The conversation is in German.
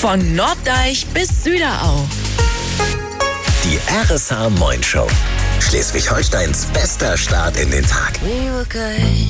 Von Norddeich bis Süderau. Die RSH Moin Show. Schleswig-Holsteins bester Start in den Tag. We were good.